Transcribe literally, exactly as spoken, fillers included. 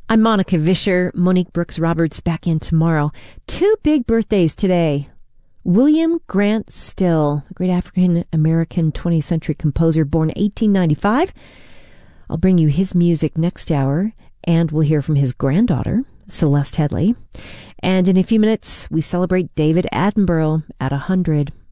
I'm Monica Vischer. Monique Brooks Roberts back in tomorrow. Two big birthdays today. William Grant Still, a great African-American twentieth century composer born eighteen ninety-five. I'll bring you his music next hour, and we'll hear from his granddaughter, Celeste Headlee. And in a few minutes, we celebrate David Attenborough at one hundred.